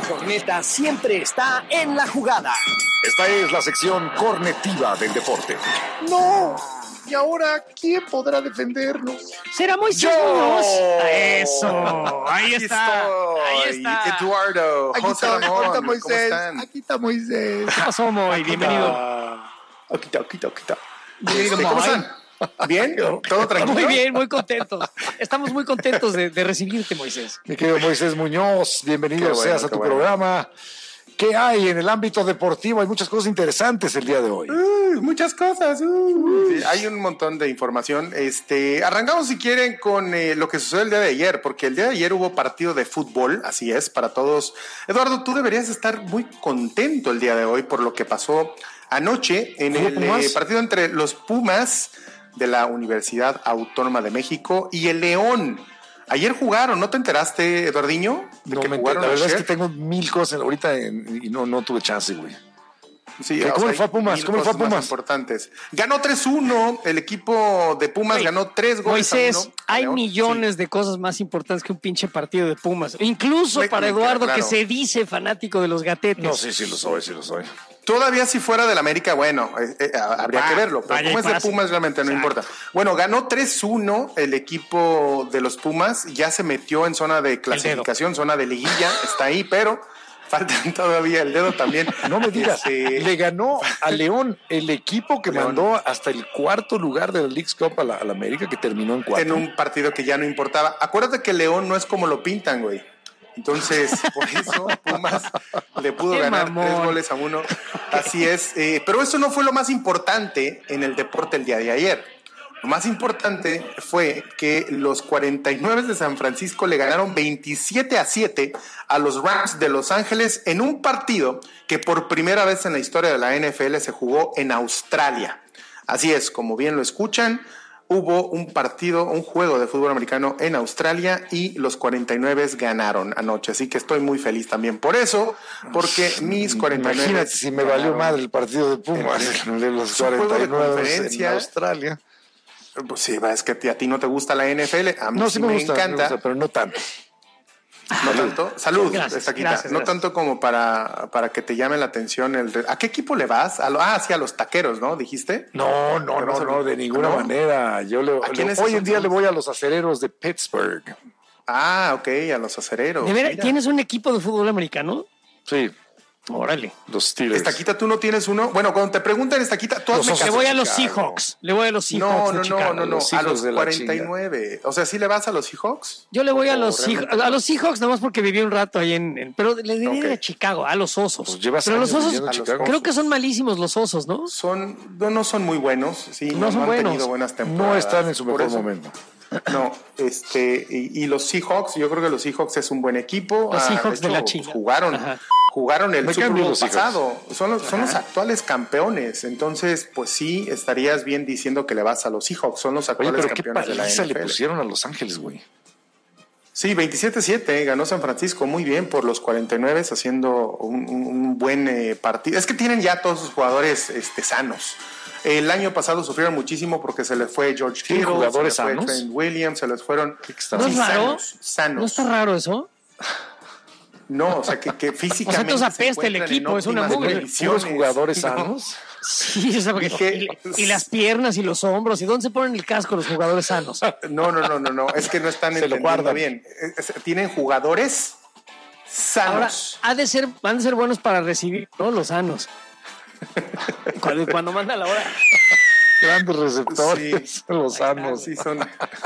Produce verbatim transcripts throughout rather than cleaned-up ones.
corneta siempre está en la jugada. Esta es la sección cornetiva del deporte. ¡No! ¿Y ahora quién podrá defendernos? ¿Será Moisés Muñoz? Eso, ahí Aquí está, estoy. ahí está. Eduardo, Aquí José está, Ramón, aquí está ¿cómo Moisés. están? Aquí está Moisés. ¿Qué pasó, Moy? Bienvenido. Aquí está, aquí está, aquí está. Bienvenido, Este, ¿Cómo Moy. están? ¿Bien? ¿Todo tranquilo? Muy bien, muy contentos. Estamos muy contentos de, de recibirte, Moisés. Mi querido Moisés Muñoz, bienvenido Qué bueno, seas a qué tu bueno. programa. ¿Qué hay en el ámbito deportivo? Hay muchas cosas interesantes el día de hoy. Uh, muchas cosas. Uh. Sí, hay un montón de información. Este, arrancamos, si quieren, con eh, lo que sucedió el día de ayer, porque el día de ayer hubo partido de fútbol, así es, para todos. Eduardo, tú deberías estar muy contento el día de hoy por lo que pasó anoche en el eh, partido entre los Pumas de la Universidad Autónoma de México y el León. Ayer jugaron, ¿no te enteraste, Eduardiño? De No que me jugaron entiendo. La verdad ayer? es que tengo mil cosas ahorita en- y no, no tuve chance, güey. Sí, ¿Cómo o sea, le fue a Pumas? mil ¿Cómo le fue a cosas más Pumas? importantes. Ganó tres uno, el equipo de Pumas Güey, ganó tres goles Moisés, a uno. a hay León. millones de cosas más importantes que un pinche partido de Pumas. Incluso Me- para me queda Eduardo, claro. que se dice fanático de los gatetes. No, sí, sí lo soy, sí lo soy. Todavía si fuera del América, bueno, eh, eh, habría Va, que verlo, pero vaya y como es de pase. Pumas realmente no Exacto. importa. Bueno, ganó tres uno el equipo de los Pumas, ya se metió en zona de clasificación, zona de liguilla, está ahí, pero faltan todavía el dedo también. No me digas, Este, le ganó a León, el equipo que León. mandó hasta el cuarto lugar de la Leagues Cup a la, a la América, que terminó en cuatro. en un partido que ya no importaba. Acuérdate que León no es como lo pintan, güey. Entonces, por eso Pumas le pudo Qué ganar mamón. tres goles a uno. Así es. Eh, pero eso no fue lo más importante en el deporte el día de ayer. Lo más importante fue que los cuarenta y nueve de San Francisco le ganaron veintisiete a siete a los Rams de Los Ángeles en un partido que por primera vez en la historia de la N F L se jugó en Australia. Así es, como bien lo escuchan, hubo un partido, un juego de fútbol americano en Australia y los cuarenta y nueve ganaron anoche. Así que estoy muy feliz también por eso, porque mis cuarenta y nueve... Imagínate si me valió madre el partido de Pumas, el de los Su juego cuarenta y de nueve en conferencia. Australia. Pues sí, es que a ti no te gusta la N F L, a mí No, sí sí me, me, gusta, me encanta. gusta, pero no tanto. No tanto. Salud, Gracias, Estaquita. gracias, No gracias. tanto como para, para que te llame la atención. El de- ¿A qué equipo le vas? A lo- ah, sí, a los taqueros, ¿no? ¿Dijiste? No, no, Pero no, se- no, de ninguna ¿no? manera. Yo le, ¿A quiénes le- hoy son? en día le voy a los acereros de Pittsburgh. Ah, ok, a los acereros. ¿De veras Mira. tienes un equipo de fútbol americano? Sí, Órale. los Steelers. Estaquita, ¿tú no tienes uno? Bueno, cuando te preguntan, Estaquita, tú Los hazme Osos Le caso. voy a los Chicago. Seahawks. Le voy a los Seahawks No, de no, Chicago. no, no, no, los a hijos los de la cuarenta y nueve. O sea, ¿sí le vas a los Seahawks? Yo le voy a ¿O los realmente Seahawks, a los Seahawks nomás porque viví un rato ahí en, en- pero le diría Ok. de Chicago, a los Osos. Pues llevas pero los años Osos, viviendo en a los Chicago. creo que son malísimos los Osos, ¿no? Son, no, no son muy buenos, sí, No no, son no han buenos. tenido buenas temporadas. No están en su Por mejor eso- momento. No, este, y, y los Seahawks, yo creo que los Seahawks es un buen equipo. Los Ah, Seahawks de hecho, la pues, China. Jugaron, Ajá. jugaron el Me Super caen bien Bowl los Seahawks. pasado. Son, los, son los actuales campeones. Entonces, pues sí, estarías bien diciendo que le vas a los Seahawks. Son los Oye, actuales pero qué campeones de la paliza N le F L. pusieron a Los Ángeles, güey. Sí, veintisiete siete, eh, ganó San Francisco muy bien por los cuarenta y nueve, haciendo un, un- un buen eh, partido. Es que tienen ya todos sus jugadores este, sanos. El año pasado sufrieron muchísimo porque se les fue George ¿Tienen Kittle, jugadores se les fue sanos? Trent Williams, se les fueron extraño. ¿No es raro? sanos, sanos. ¿No está raro eso? No, o sea, que, que físicamente. O sea, entonces se apesta el encuentran en equipo, es una óptimas mugre. condiciones. Puros jugadores No. sanos. Sí, o sea, porque- Dije- y, y las piernas y los hombros. ¿Y dónde se ponen el casco los jugadores sanos? No, no, no, no, no. Es que no están Se lo entendiendo guardan. bien. Es- es- tienen jugadores Ahora, sanos. ha de ser, van a ser buenos para recibir, ¿no? Los sanos. Cuando, cuando manda la hora. Grandes receptores, Sí. los sanos. Sí, son.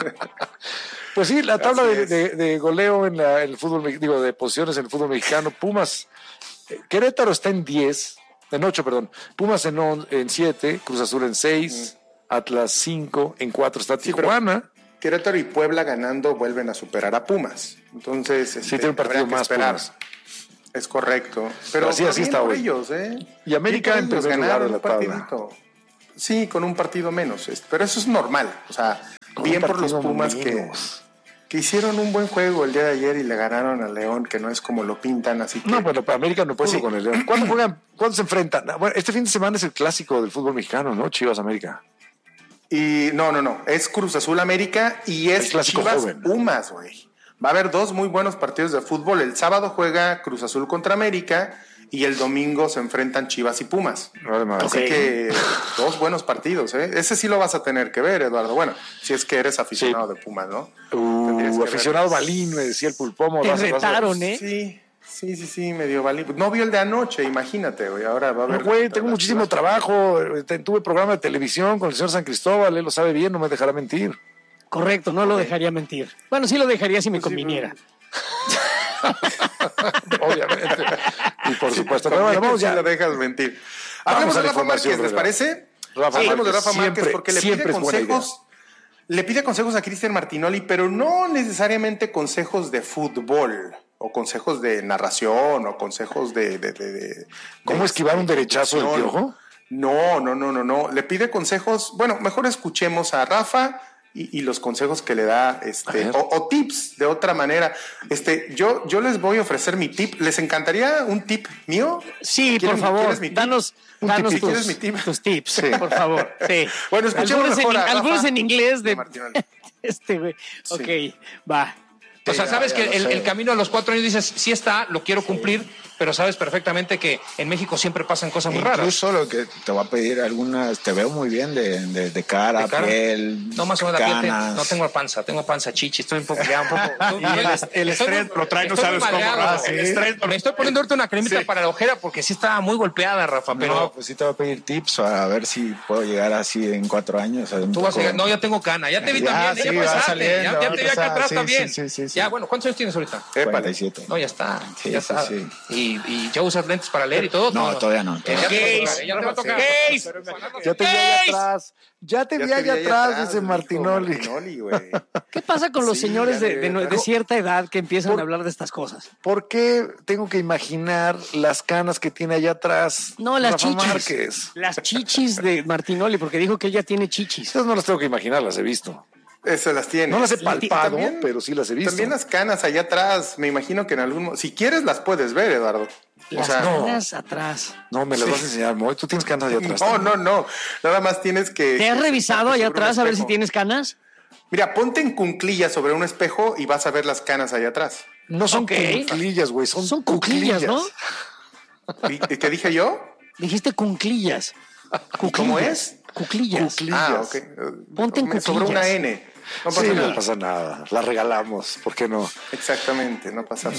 Pues sí, la tabla Así de, es. de- de goleo en, la- en el fútbol, me- digo, de posiciones en el fútbol mexicano, Pumas, eh, Querétaro está en diez, en ocho, perdón, Pumas en, on- en siete, Cruz Azul en seis, Atlas cinco, en cuatro está Sí, pero- Tijuana. Querétaro y Puebla ganando vuelven a superar a Pumas. Entonces, este, tiene un partido habrá que más esperar. Pumas. Es correcto. Pero Así- así bien está por hoy. ellos, ¿eh? Y América Bien en por ellos, primer lugar ganaron de la un tabla. partidito. Sí, con un partido menos. este, Pero eso es normal. O sea, Con bien un por los partido Pumas que, menos. que hicieron un buen juego el día de ayer y le ganaron a León, que no es como lo pintan. Así que No, bueno, para América no Pues puedo sí. con el León. ¿Cuándo juegan? ¿Cuándo se enfrentan? Ah, Bueno, este fin de semana es el clásico del fútbol mexicano, ¿no? Chivas América. Y no, no, no. Es Cruz Azul América y El es clásico Chivas joven. Pumas, güey. Va a haber dos muy buenos partidos de fútbol. El sábado juega Cruz Azul contra América y el domingo se enfrentan Chivas y Pumas. Además, Así Ok. que dos buenos partidos, ¿eh? Ese sí lo vas a tener que ver, Eduardo. Bueno, si es que eres aficionado de Pumas, ¿no? Tendrías Uh, que aficionado verlo. Balín, me decía el pulpomo. Te vas a- vas a- retaron, ¿eh? Sí, sí, sí, sí, medio valiente. No vio el de anoche, imagínate, güey. Ahora va a No, haber. güey, tengo muchísimo trabajo. eh, Tuve programa de televisión con el señor San Cristóbal, él lo sabe bien, no me dejará mentir. Correcto, no lo dejaría mentir. Bueno, sí lo dejaría si me conviniera. Obviamente. Y por supuesto. Pero bueno, vamos ya. ya. lo dejas mentir. Vamos Hablemos a de la Rafa información, Márquez, ¿les ¿verdad? parece? Rafa Hablemos de Márquez, Rafa Márquez siempre- porque le siempre pide es buena consejos. Le pide consejos a Cristian Martinoli, pero no necesariamente consejos de fútbol o consejos de narración o consejos de... de, de- de- ¿Cómo de- esquivar un de derechazo del conducción. Piojo? No, no, no, no, no. Le pide consejos. Bueno, mejor escuchemos a Rafa y, y los consejos que le da, este, ver. o, o tips de otra manera. Este, yo, yo les voy a ofrecer mi tip. ¿Les encantaría un tip mío? Sí, por ¿Quieren- favor, quieres mi tip? danos, Un danos tipito. ¿Quieres tus, mi tip? tus tips, por favor. Sí. Bueno, escuchemos algunos, mejor en, a Rafa algunos en inglés de, de Martinoli. este güey. Sí. Ok, va. O sea, ya, sabes ya que lo el, sé. el camino a los cuatro años dices, sí está, lo quiero cumplir, pero sabes perfectamente que en México siempre pasan cosas muy raras. Incluso lo que te voy a pedir algunas, te veo muy bien de, de, de cara, De cara. piel, No más o menos la piel, te- canas. no tengo panza, tengo panza chichi, estoy un poco ya un poco. Y el, el estrés lo trae, no estoy muy sabes cómo. madreado. Ah, sí. El estrés Me estoy poniendo ahorita una cremita Sí. para la ojera porque sí estaba muy golpeada, Rafa, No, pero pues sí te voy a pedir tips a ver si puedo llegar así en cuatro años. un tú vas a poco- llegar. No, ya tengo cana, ya te vi Ya, también, sí, ya va pasaste, saliendo, ya, va ya a te vi acá empezar, atrás sí, también. sí, sí, sí, Ya, sí. bueno, ¿cuántos años tienes ahorita? cuarenta y siete. No, ya está, Sí, ya sí, está. sí. Y, y ya usas lentes para leer y todo. No, todavía no, Eh, todavía Ya te va a tocar, Gays. ya te va a tocar. Ya te vi allá atrás. Ya te Ya vi te allá vi atrás, dice dijo Martinoli. Martinoli, güey. ¿Qué pasa con los Sí, señores ya de, de, le- de cierta edad que empiezan Por- a hablar de estas cosas? ¿Por qué tengo que imaginar las canas que tiene allá atrás No, las Rafa chichis. Márquez? Las chichis de Martinoli, porque dijo que él ya tiene chichis. Esas no las tengo que imaginar, las he visto. Eso las tiene. No las he Y palpado, también- pero sí las he visto. También las canas allá atrás, me imagino que en algún mo- si quieres las puedes ver, Eduardo. O Las sea, no. canas atrás. No, me las Sí. vas a enseñar, Moy. Tú tienes canas allá atrás. no, también. no, no. Nada más tienes que. ¿Te has que revisado sentarte allá sobre un atrás a ver si espejo. tienes canas? Mira, ponte en cunclillas sobre un espejo y vas a ver las canas allá atrás. No son Ok. cuclillas, güey. Son, Son cuclillas, ¿no? ¿Y, y qué dije yo? Dijiste cunclillas. Cuclillas. ¿Cómo es? Cuclillas. Cuclillas. Ah, ok. Ponte en Me sobró cuclillas. una N. No pasa Sí, nada. no pasa nada. La regalamos. ¿Por qué no? Exactamente, no pasa nada.